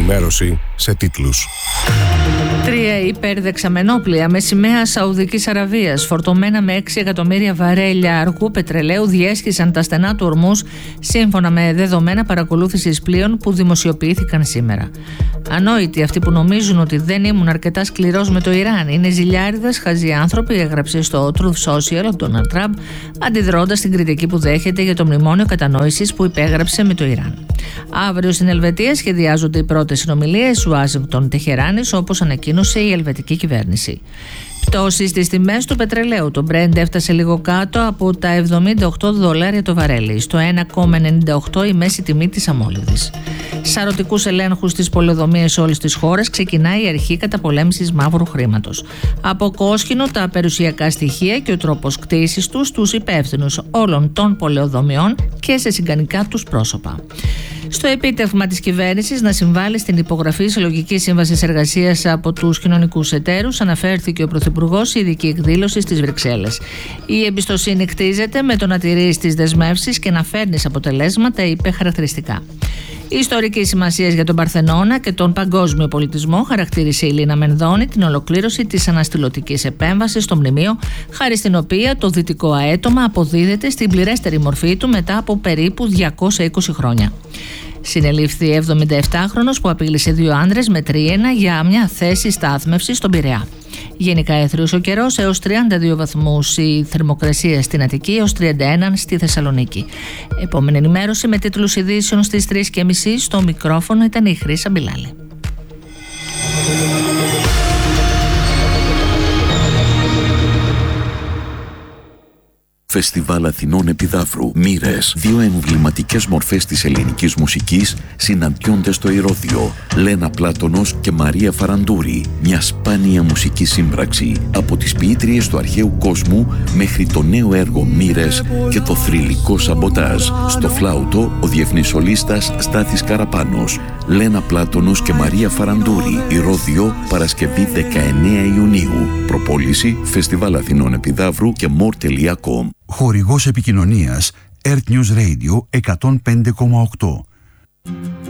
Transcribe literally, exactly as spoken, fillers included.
ενημέρωση σε τίτλους. Τρία υπερδεξαμενόπλοια με σημαία Σαουδικής Αραβίας, φορτωμένα με έξι εκατομμύρια βαρέλια αργού πετρελαίου, διέσχισαν τα στενά του Ορμούζ, σύμφωνα με δεδομένα παρακολούθησης πλοίων που δημοσιοποιήθηκαν σήμερα. Ανόητοι αυτοί που νομίζουν ότι δεν ήμουν αρκετά σκληρός με το Ιράν. Είναι ζηλιάριδες, χαζοί άνθρωποι, έγραψε στο Truth Social ο Ντόναλντ Τραμπ, αντιδρώντας στην κριτική που δέχεται για το μνημόνιο κατανόησης που υπέγραψε με το Ιράν. Αύριο στην Ελβετία σχεδιάζονται οι πρώτες συνομιλίες Ουάσιγκτον-Τεχεράνης, όπως ανακοίνωσε η ελβετική κυβέρνηση. Πτώση στις τιμές του πετρελαίου. Το Brent έφτασε λίγο κάτω από τα εβδομήντα οκτώ δολάρια το βαρέλι, στο ένα κόμμα ενενήντα οκτώ η μέση τιμή της αμόλυδης. Σαρωτικούς ελέγχους στις πολεοδομίες όλης της χώρας ξεκινάει η αρχή καταπολέμησης μαύρου χρήματος. Αποκόσχυνο τα περιουσιακά στοιχεία και ο τρόπος κτήσης τους στους υπεύθυνους όλων των πολεοδομιών και σε συγκανικά τους πρόσωπα. Στο επίτευγμα της κυβέρνησης να συμβάλλει στην υπογραφή συλλογικής σύμβασης εργασίας από τους κοινωνικούς εταίρους, αναφέρθηκε ο Πρωθυπουργός σε ειδική εκδήλωση στις Βρυξέλλες. Η εμπιστοσύνη κτίζεται με το να τηρείς τις δεσμεύσεις και να φέρνεις αποτελέσματα, είπε χαρακτηριστικά. Η ιστορική σημασία για τον Παρθενώνα και τον παγκόσμιο πολιτισμό, χαρακτήρισε η Λίνα Μενδώνη την ολοκλήρωση της αναστηλωτικής επέμβασης στο μνημείο, χάρη στην οποία το δυτικό αέτομα αποδίδεται στην πληρέστερη μορφή του μετά από περίπου διακόσια είκοσι χρόνια. Συνελήφθη εβδομηνταεπτάχρονος που απείλησε δύο άντρες με τρίαινα για μια θέση στάθμευσης στον Πειραιά. Γενικά έθριος ο καιρός, έως τριάντα δύο βαθμούς η θερμοκρασία στην Αττική, έως τριάντα ένα στη Θεσσαλονίκη. Επόμενη ενημέρωση με τίτλους ειδήσεων στις τρεις και μισή. Στο μικρόφωνο ήταν η Χρύσα Μπιλάλη. Φεστιβάλ Αθηνών Επιδαύρου. Μοίρες. Δύο εμβληματικές μορφές της ελληνικής μουσικής συναντιόνται στο Ηρώδειο. Λένα Πλάτωνος και Μαρία Φαραντούρη. Μια σπάνια μουσική σύμπραξη. Από τις ποιήτριες του αρχαίου κόσμου μέχρι το νέο έργο Μοίρες και το θρυλικό Σαμποτάζ. Στο φλάουτο ο διεθνής σολίστας Στάθης Καραπάνος. Λένα Πλάτωνος και Μαρία Φαραντούρη. Ηρώδειο, Παρασκευή δεκαεννέα Ιουνίου. Προπόληση Φεστιβάλ Αθηνών Επιδαύρου και more τελεία com. Χορηγός επικοινωνίας Earth News Radio εκατόν πέντε κόμμα οκτώ.